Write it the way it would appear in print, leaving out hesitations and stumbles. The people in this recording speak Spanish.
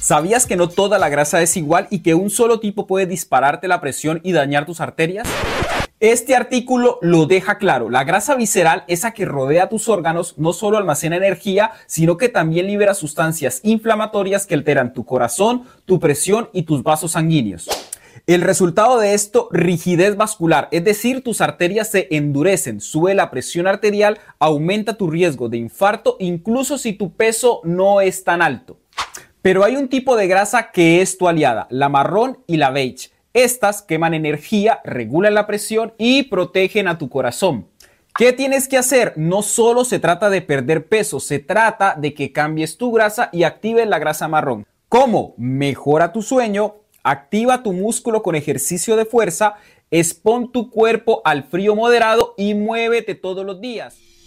¿Sabías que no toda la grasa es igual y que un solo tipo puede dispararte la presión y dañar tus arterias? Este artículo lo deja claro. La grasa visceral, esa que rodea tus órganos, no solo almacena energía, sino que también libera sustancias inflamatorias que alteran tu corazón, tu presión y tus vasos sanguíneos. El resultado de esto, rigidez vascular, es decir, tus arterias se endurecen, sube la presión arterial, aumenta tu riesgo de infarto, incluso si tu peso no es tan alto. Pero hay un tipo de grasa que es tu aliada, la marrón y la beige. Estas queman energía, regulan la presión y protegen a tu corazón. ¿Qué tienes que hacer? No solo se trata de perder peso, se trata de que cambies tu grasa y actives la grasa marrón. ¿Cómo? Mejora tu sueño, activa tu músculo con ejercicio de fuerza, expon tu cuerpo al frío moderado y muévete todos los días.